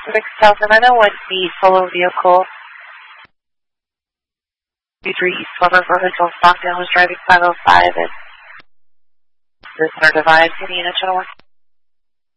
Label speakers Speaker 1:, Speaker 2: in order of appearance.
Speaker 1: Pacific South Carolina, 1B solo vehicle 23 East Silver for Hotel Stockton was driving 505 and the center divide, Indiana Channel 1.